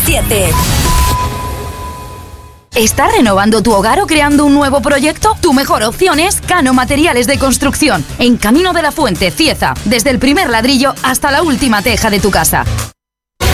7. ¿Estás renovando tu hogar o creando un nuevo proyecto? Tu mejor opción es Cano Materiales de Construcción, en Camino de la Fuente, Cieza, desde el primer ladrillo hasta la última teja de tu casa.